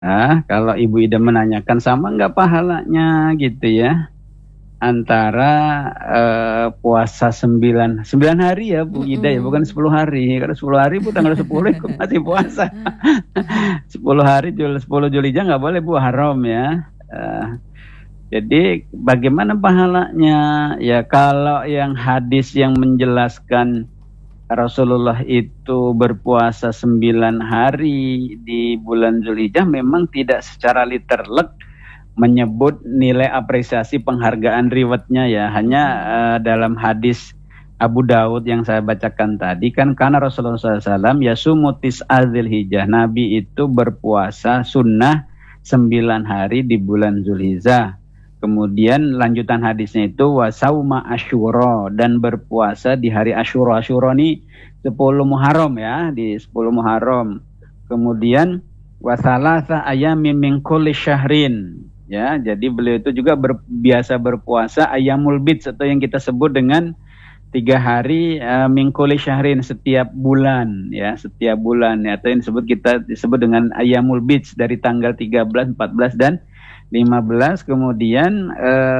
Nah, kalau Ibu Ida menanyakan sama nggak pahalanya gitu ya, antara puasa 9 hari ya Bu Ida ya, bukan 10 hari. Kalau 10 hari Bu tanggal 10 ikut masih puasa. 10 hari 10 Zulhijjah nggak boleh Bu, haram ya. Jadi bagaimana pahalanya? Ya kalau yang hadis yang menjelaskan Rasulullah itu berpuasa 9 hari di bulan Zulhijjah memang tidak secara literlek menyebut nilai apresiasi penghargaan riwayatnya ya. Hanya dalam hadis Abu Daud yang saya bacakan tadi kan, karena Rasulullah SAW yasumu tis'a Dzulhijjah, Nabi itu berpuasa sunnah 9 hari di bulan Zulhijjah. Kemudian lanjutan hadisnya itu wasauma asyura, dan berpuasa di hari Asyura. Asyura ini 10 Muharram ya, di 10 Muharram. Kemudian wasalasa ayamin min kulli syahrin ya. Jadi beliau itu juga biasa berpuasa ayamul bid, atau yang kita sebut dengan 3 hari min kulli syahrin, setiap bulan ya, setiap bulan ya, atau yang kita disebut dengan ayamul bid dari tanggal 13, 14 dan 15. Kemudian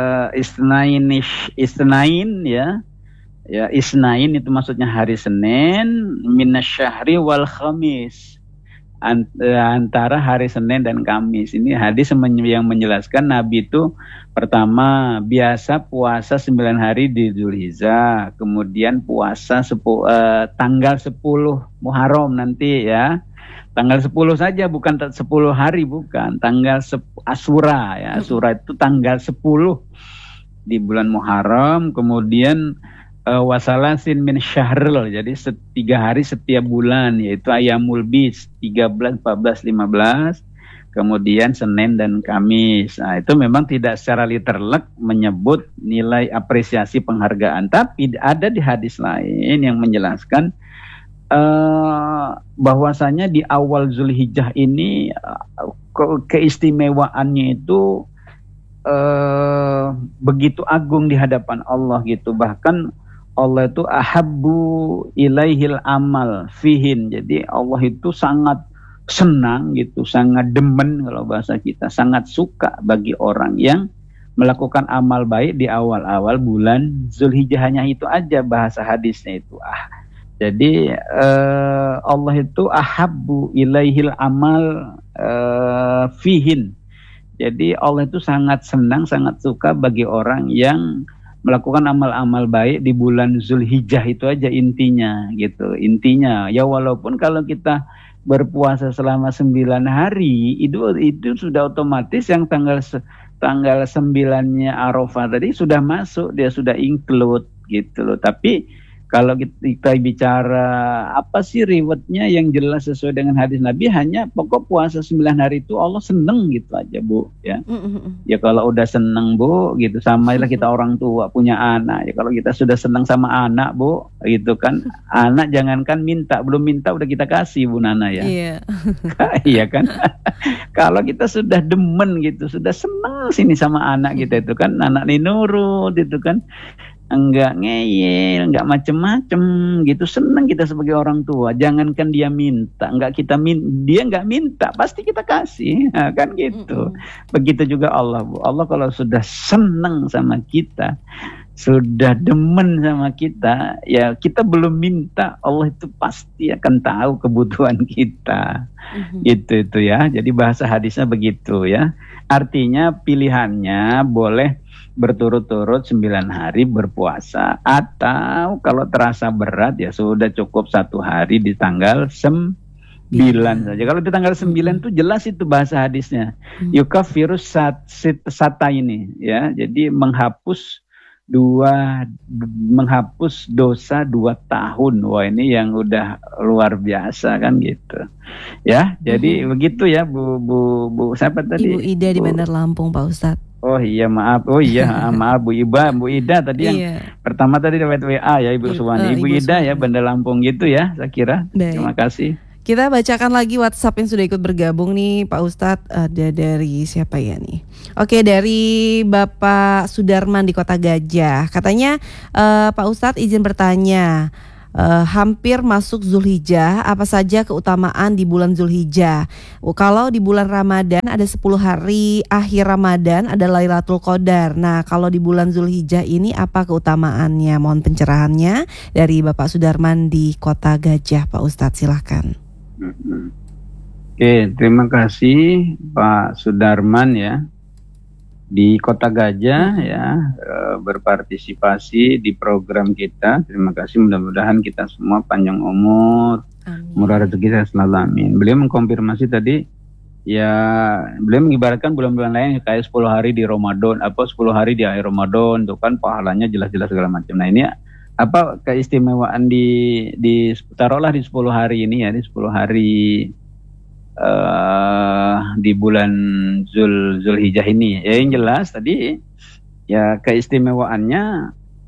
isnain ya. Ya, isnain itu maksudnya hari Senin, minasyahri wal khamis, antara hari Senin dan Kamis. Ini hadis yang menjelaskan Nabi itu pertama biasa puasa 9 hari di Zulhijjah, kemudian puasa tanggal 10 Muharram nanti ya. Tanggal 10 saja, bukan 10 hari, bukan. Tanggal Asyura ya. Asyura itu tanggal 10 di bulan Muharram. Kemudian wasalasin min syahril, jadi 3 hari setiap bulan, yaitu ayamul bid 13, 14, 15. Kemudian Senin dan Kamis. Nah, itu memang tidak secara literlek menyebut nilai apresiasi penghargaan. Tapi ada di hadis lain yang menjelaskan bahwasanya di awal Zulhijjah ini keistimewaannya itu begitu agung di hadapan Allah gitu. Bahkan Allah itu ahabbu ilaihil amal fihin. Jadi Allah itu sangat senang gitu, sangat demen kalau bahasa kita, sangat suka bagi orang yang melakukan amal baik di awal-awal bulan Zulhijjah. Hanya itu aja bahasa hadisnya itu. Jadi Allah itu ahabbu ilaihil amal fihin. Jadi Allah itu sangat senang, sangat suka bagi orang yang melakukan amal-amal baik di bulan Zulhijjah. Itu aja intinya gitu. Intinya ya, walaupun kalau kita berpuasa selama 9 hari itu sudah otomatis yang tanggal 9-nya Arafah tadi sudah masuk, dia sudah include gitu loh. Tapi kalau kita bicara apa sih riwayatnya yang jelas sesuai dengan hadis Nabi, hanya pokok puasa 9 hari itu Allah seneng gitu aja Bu ya. Ya kalau udah seneng Bu gitu, sama lah kita orang tua punya anak ya, kalau kita sudah seneng sama anak Bu gitu kan, anak jangankan minta, belum minta udah kita kasih Bu Nana ya. Iya. Iya kan. Kalau kita sudah demen gitu, sudah seneng sini sama anak kita itu kan, anak ini nurut itu kan, enggak ngeyel, enggak macem-macem gitu, senang kita sebagai orang tua. Jangankan dia minta, dia enggak minta, pasti kita kasih, nah, kan gitu. Begitu juga Allah Bu. Allah kalau sudah senang sama kita, sudah demen sama kita, ya kita belum minta, Allah itu pasti akan tahu kebutuhan kita. Gitu itu ya. Jadi bahasa hadisnya begitu ya. Artinya pilihannya boleh berturut-turut 9 hari berpuasa, atau kalau terasa berat ya sudah cukup 1 hari di tanggal 9 saja. Kalau di tanggal 9 itu jelas itu bahasa hadisnya. Yukafirus sata ini ya. Jadi menghapus dosa 2 tahun. Wah, ini yang udah luar biasa kan gitu. Ya, jadi begitu ya Bu siapa tadi? Ibu Ida di Bandar Lampung Pak Ustadz. Oh iya maaf, maaf Bu Ida tadi yang pertama tadi lewat WA ya Ibu Suwani. Ibu Ida ya Bandar Lampung gitu ya saya kira. Baik. Terima kasih. Kita bacakan lagi WhatsApp yang sudah ikut bergabung nih Pak Ustadz. Ada dari siapa ya nih? Oke, dari Bapak Sudarman di Kota Gajah. Katanya Pak Ustadz izin bertanya, hampir masuk Zulhijjah, apa saja keutamaan di bulan Zulhijjah? Kalau di bulan Ramadan ada 10 hari akhir Ramadan ada Lailatul Qadar. Nah, kalau di bulan Zulhijjah ini apa keutamaannya? Mohon pencerahannya dari Bapak Sudarman di Kota Gajah, Pak Ustadz, silahkan. Oke, terima kasih Pak Sudarman ya di Kota Gajah ya, berpartisipasi di program kita. Terima kasih, mudah-mudahan kita semua panjang umur, murah rezeki dan selalu amin. Beliau mengkonfirmasi tadi ya, beliau mengibaratkan bulan-bulan lain kayak 10 hari di Ramadan, 10 hari di akhir Ramadan, itu kan pahalanya jelas-jelas segala macam. Nah, ini apa keistimewaan di taruhlah di 10 hari ini ya, di 10 hari di bulan Zulhijjah ini ya, yang jelas tadi ya keistimewaannya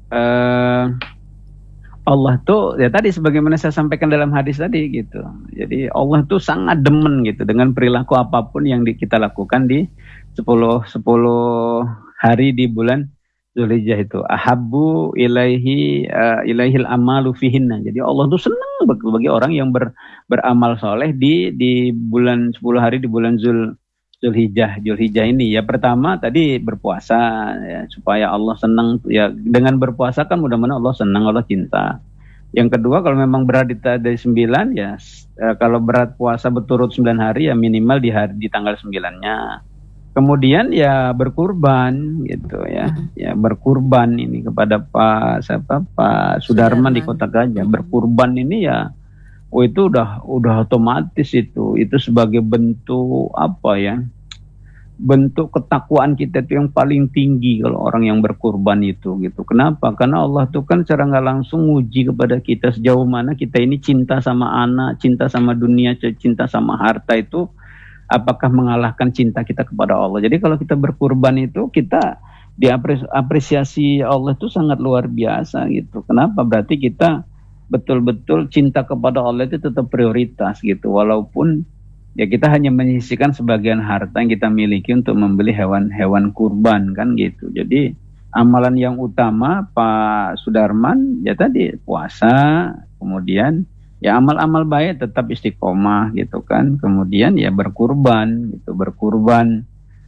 Allah tuh ya tadi sebagaimana saya sampaikan dalam hadis tadi gitu. Jadi Allah tuh sangat demen gitu dengan perilaku apapun yang kita lakukan di 10 hari di bulan Zulhijjah itu. Ahabbu ilaihil amalu fihinna. Jadi Allah tuh senang bagi orang yang beramal soleh di bulan 10 hari di bulan Zulhijjah ini. Ya pertama tadi berpuasa ya, supaya Allah senang ya, dengan berpuasa kan mudah-mudahan Allah senang, Allah cinta. Yang kedua kalau memang berat dari 9 ya, kalau berat puasa berturut 9 hari ya minimal di tanggal 9-nya. Kemudian ya berkurban gitu ya. Ya berkurban ini kepada Pak Sudarman di Kota Gajah. Berkurban ini ya itu udah otomatis itu sebagai bentuk apa ya? Bentuk ketakwaan kita itu yang paling tinggi kalau orang yang berkurban itu gitu. Kenapa? Karena Allah tuh kan secara nggak langsung nguji kepada kita sejauh mana kita ini cinta sama anak, cinta sama dunia, cinta sama harta itu apakah mengalahkan cinta kita kepada Allah. Jadi kalau kita berkurban itu kita diapresiasi Allah itu sangat luar biasa gitu. Kenapa? Berarti kita betul-betul cinta kepada Allah itu tetap prioritas gitu. Walaupun ya kita hanya menyisihkan sebagian harta yang kita miliki untuk membeli hewan kurban kan gitu. Jadi amalan yang utama Pak Sudarman ya tadi puasa, kemudian ya amal-amal baik tetap istiqomah gitu kan. Kemudian ya berkurban gitu, berkurban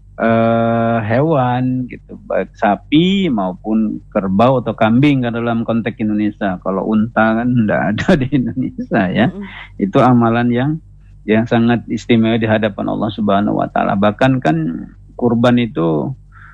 hewan gitu, baik sapi maupun kerbau atau kambing kan dalam konteks Indonesia. Kalau unta kan enggak ada di Indonesia ya. Itu amalan yang sangat istimewa di hadapan Allah Subhanahu wa taala. Bahkan kan kurban itu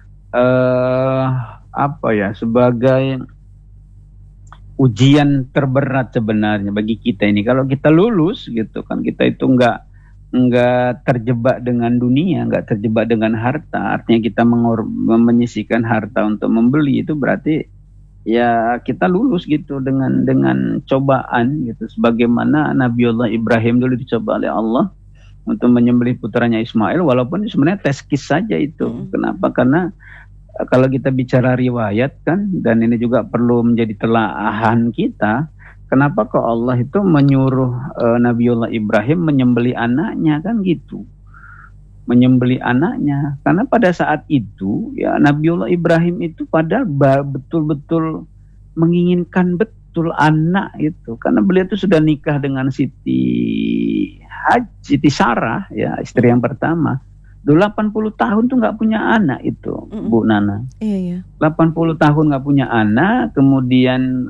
sebagai ujian terberat sebenarnya bagi kita ini. Kalau kita lulus gitu kan, kita itu enggak terjebak dengan dunia, enggak terjebak dengan harta, artinya kita menyisihkan harta untuk membeli, itu berarti ya kita lulus gitu dengan cobaan gitu. Sebagaimana Nabiullah Ibrahim dulu dicoba oleh Allah untuk menyembelih putranya Ismail, walaupun sebenarnya teskis saja itu. Kenapa? Karena kalau kita bicara riwayat kan, dan ini juga perlu menjadi telaahan kita, kenapa kok Allah itu menyuruh Nabiullah Ibrahim menyembelih anaknya kan gitu. Menyembelih anaknya, karena pada saat itu ya Nabiullah Ibrahim itu padahal betul-betul menginginkan betul anak itu, karena beliau itu sudah nikah dengan Siti Sarah ya, istri yang pertama. 80 tahun tuh nggak punya anak itu, Bu Nana. Iya. 80 tahun nggak punya anak, kemudian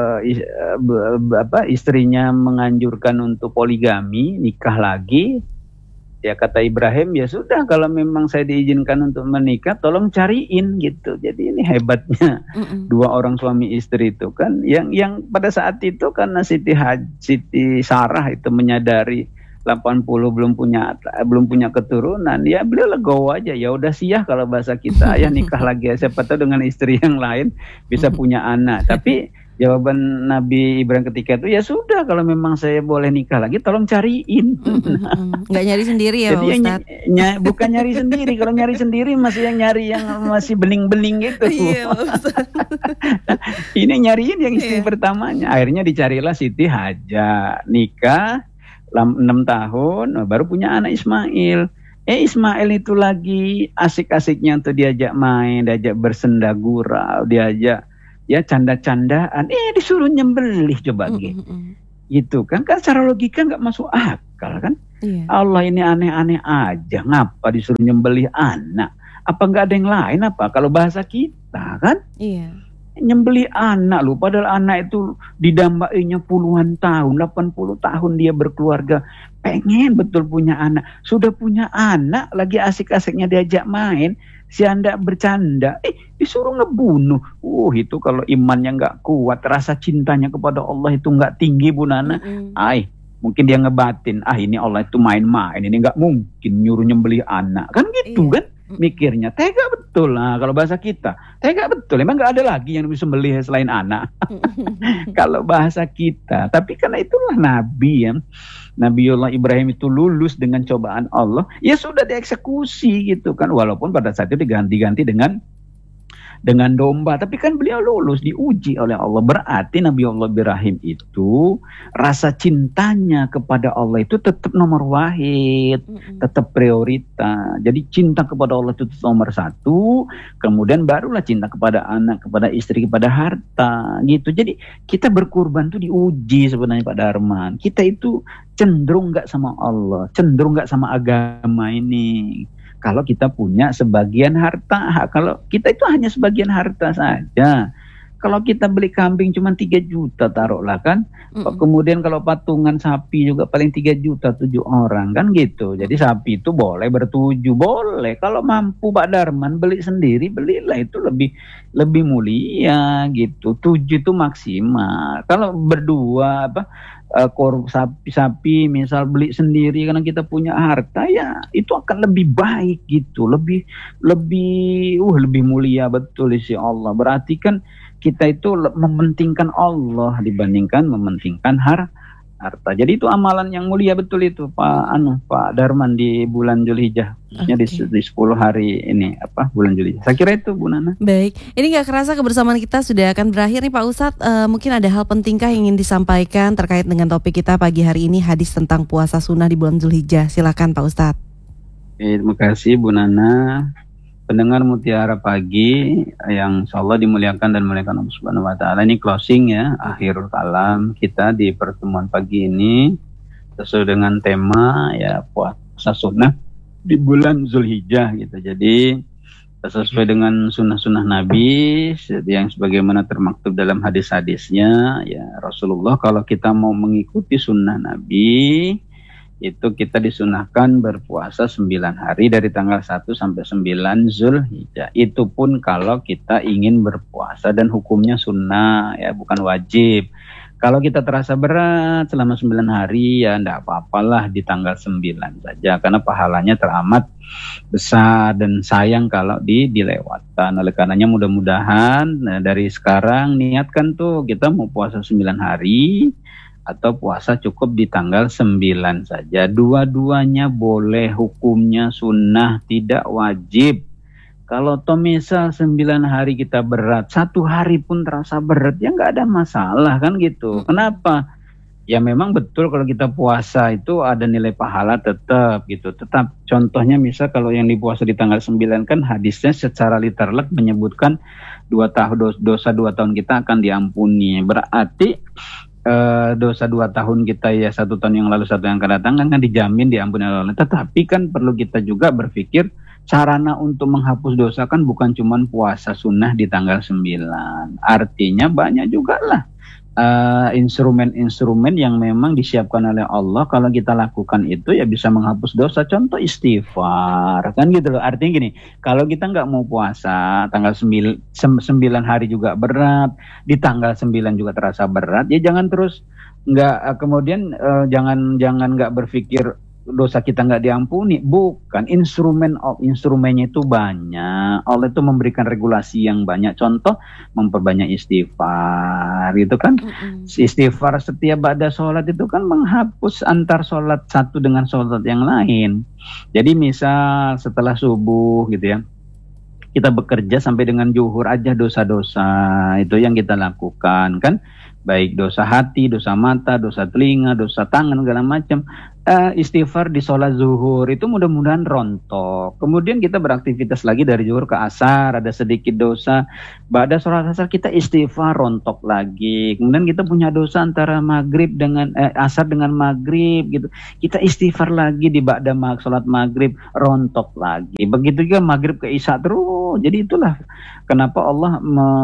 istrinya menganjurkan untuk poligami, nikah lagi. Ya kata Ibrahim, ya sudah kalau memang saya diizinkan untuk menikah, tolong cariin gitu. Jadi ini hebatnya dua orang suami istri itu kan, yang pada saat itu karena Siti Sarah itu menyadari 80 belum punya keturunan, ya beliau legowo aja, ya udah siyah kalau bahasa kita, ya nikah lagi ya, siapa tahu dengan istri yang lain bisa punya anak. Tapi jawaban Nabi Ibrahim ketika itu, ya sudah kalau memang saya boleh nikah lagi, tolong cariin. Nggak nyari sendiri ya, Pak Ustadz? Bukan nyari sendiri, kalau nyari sendiri masih yang masih beling-beling gitu. Iya, Pak Ustadz. Ini nyariin yang istri pertamanya. Akhirnya dicarilah Siti Hajar, nikah 6 tahun baru punya anak Ismail. Ismail itu lagi asik-asiknya untuk diajak main, diajak bersenda gurau, diajak ya canda-candaan, disuruh nyembelih coba gitu kan secara logika nggak masuk akal kan. Allah ini aneh-aneh aja, ngapa disuruh nyembelih anak? Apa nggak ada yang lain apa? Kalau bahasa kita kan, nyembelih anak loh, padahal anak itu didambainya puluhan tahun, 80 tahun dia berkeluarga, pengen betul punya anak, sudah punya anak lagi asik-asiknya diajak main, si anda bercanda, disuruh ngebunuh. Itu kalau imannya nggak kuat, rasa cintanya kepada Allah itu nggak tinggi Bu Nana. Mungkin dia ngebatin, ini Allah itu main-main, ini nggak mungkin nyuruh nyembelih anak kan gitu kan. Mikirnya tega betul lah kalau bahasa kita, tega betul, emang nggak ada lagi yang bisa sembelih selain anak. Kalau bahasa kita, tapi karena itulah Nabi ya, Nabiullah Ibrahim itu lulus dengan cobaan Allah, ya sudah dieksekusi gitu kan, walaupun pada saat itu diganti-ganti dengan domba, tapi kan beliau lulus, diuji oleh Allah. Berarti Nabiullah Ibrahim itu rasa cintanya kepada Allah itu tetap nomor wahid, tetap prioritas. Jadi cinta kepada Allah itu nomor satu, kemudian barulah cinta kepada anak, kepada istri, kepada harta gitu. Jadi kita berkurban tuh diuji sebenarnya Pak Darman. Kita itu cenderung nggak sama Allah, cenderung nggak sama agama ini. Kalau kita punya sebagian harta, kalau kita itu hanya sebagian harta saja. Kalau kita beli kambing cuma 3 juta taruhlah kan. Kemudian kalau patungan sapi juga paling 3 juta 7 orang kan gitu. Jadi sapi itu boleh bertujuh, boleh. Kalau mampu Pak Darman beli sendiri, belilah, itu lebih mulia gitu. 7 itu maksimal. Kalau berdua sapi misal beli sendiri karena kita punya harta, ya itu akan lebih baik gitu, lebih mulia betul isi Allah. Berarti kan kita itu mementingkan Allah dibandingkan mementingkan harta. Jadi itu amalan yang mulia betul itu Pak Darman di bulan Zulhijjah, khususnya di 10 hari ini bulan Zulhijjah. Saya kira itu Bu Nana. Baik, ini nggak kerasa kebersamaan kita sudah akan berakhir nih Pak Ustadz. Mungkin ada hal pentingkah yang ingin disampaikan terkait dengan topik kita pagi hari ini, hadis tentang puasa sunnah di bulan Zulhijjah. Silakan Pak Ustadz. Terima kasih Bu Nana. Pendengar Mutiara Pagi yang insyaallah dimuliakan dan muliakan Allah Subhanahu wa taala. Ini closing ya, akhir kalam kita di pertemuan pagi ini sesuai dengan tema ya puasa sunnah di bulan Zulhijjah gitu. Jadi sesuai dengan sunnah-sunnah Nabi yang sebagaimana termaktub dalam hadis-hadisnya ya, Rasulullah kalau kita mau mengikuti sunnah Nabi itu kita disunahkan berpuasa 9 hari dari tanggal 1 sampai 9 Zulhijjah. Itu pun kalau kita ingin berpuasa dan hukumnya sunnah ya, bukan wajib. Kalau kita terasa berat selama 9 hari ya enggak apa-apalah di tanggal 9 saja, karena pahalanya teramat besar dan sayang kalau dilewatkan. Oleh karenanya mudah-mudahan dari sekarang niatkan tuh kita mau puasa 9 hari atau puasa cukup di tanggal 9 saja. Dua-duanya boleh, hukumnya sunnah, tidak wajib. Kalau misal 9 hari kita berat, 1 hari pun terasa berat, ya nggak ada masalah kan gitu. Kenapa? Ya memang betul kalau kita puasa itu ada nilai pahala tetap gitu. Tetap contohnya misal kalau yang dipuasa di tanggal 9 kan hadisnya secara literally menyebutkan dosa 2 tahun kita akan diampuni. Berarti dosa 2 tahun kita ya 1 tahun yang lalu 1 yang akan datang kan dijamin diampuni oleh Allah. Tetapi kan perlu kita juga berpikir sarana untuk menghapus dosa kan bukan cuma puasa sunnah di tanggal 9. Artinya banyak juga lah instrumen-instrumen yang memang disiapkan oleh Allah. Kalau kita lakukan itu ya bisa menghapus dosa. Contoh istighfar kan gitu loh. Artinya gini, kalau kita nggak mau puasa tanggal 9 hari juga berat, di tanggal 9 juga terasa berat, ya jangan terus kemudian jangan nggak berpikir dosa kita nggak diampuni. Bukan, instrumennya itu banyak. Allah itu memberikan regulasi yang banyak. Contoh memperbanyak istighfar gitu kan. Istighfar setiap ba'da sholat itu kan menghapus antar sholat satu dengan sholat yang lain. Jadi misal setelah subuh gitu ya, kita bekerja sampai dengan zuhur aja dosa-dosa itu yang kita lakukan kan. baik dosa hati, dosa mata, dosa telinga, dosa tangan, segala macam. Istighfar di sholat zuhur itu mudah-mudahan rontok. Kemudian kita beraktivitas lagi dari zuhur ke asar, ada sedikit dosa. Ba'da sholat asar kita istighfar rontok lagi. Kemudian kita punya dosa antara maghrib dengan asar dengan maghrib gitu. Kita istighfar lagi di ba'da sholat maghrib, rontok lagi. Begitu juga maghrib ke isya terus. Jadi itulah kenapa Allah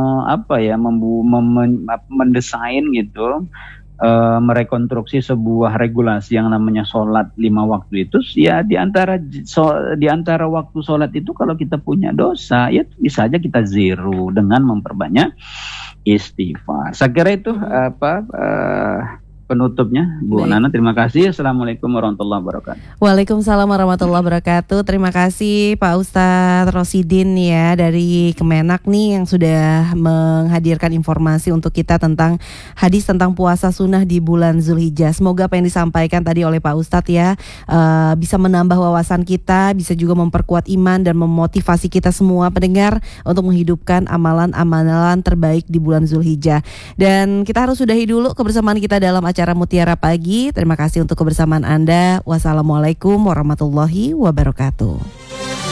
mendesain gitu, merekonstruksi sebuah regulasi yang namanya sholat 5 waktu itu. Ya di antara waktu sholat itu kalau kita punya dosa, ya bisa aja kita zero dengan memperbanyak istighfar. Saya kira itu penutupnya, Bu Nana. Terima kasih. Assalamualaikum warahmatullahi wabarakatuh. Waalaikumsalam warahmatullahi wabarakatuh. Terima kasih Pak Ustadz Rosidin ya dari Kemenak nih yang sudah menghadirkan informasi untuk kita tentang hadis tentang puasa sunnah di bulan Zulhijjah. Semoga apa yang disampaikan tadi oleh Pak Ustadz ya bisa menambah wawasan kita, bisa juga memperkuat iman dan memotivasi kita semua pendengar untuk menghidupkan amalan-amalan terbaik di bulan Zulhijjah. Dan kita harus sudahi dulu kebersamaan kita dalam acara Mutiara Pagi. Terima kasih untuk kebersamaan Anda. Wassalamualaikum warahmatullahi wabarakatuh.